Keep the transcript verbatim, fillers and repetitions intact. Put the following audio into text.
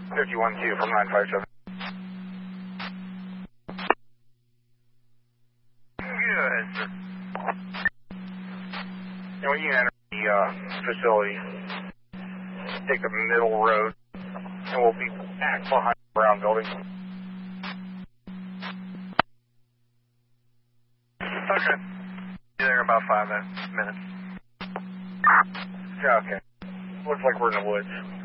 fifty-one two from nine five seven. Good, sir. And when you enter the uh, facility, take the middle road, and we'll be back behind the Brown building. Okay. Be there in about five minutes. Yeah, okay. Looks like we're in the woods.